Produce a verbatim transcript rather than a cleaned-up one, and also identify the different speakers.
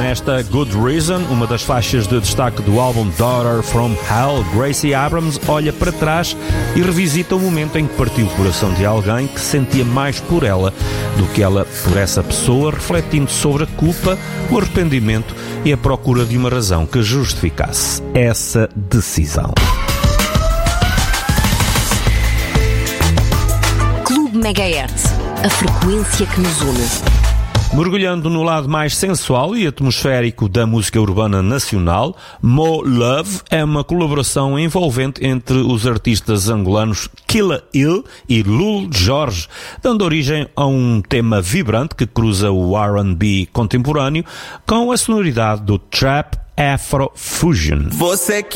Speaker 1: nesta Good Reason, uma das faixas de destaque do álbum Daughter from Hell, Gracie Abrams olha para trás e revisita o momento em que partiu o coração de alguém que sentia mais por ela do que ela por essa pessoa, refletindo sobre a culpa, o arrependimento e a procura de uma razão que justificasse essa decisão.
Speaker 2: Clube Megahertz, a frequência que nos une.
Speaker 1: Mergulhando no lado mais sensual e atmosférico da música urbana nacional, Mo Love é uma colaboração envolvente entre os artistas angolanos Killa Hill e Lul Jorge, dando origem a um tema vibrante que cruza o R and B contemporâneo com a sonoridade do Trap Afro Fusion.
Speaker 3: Você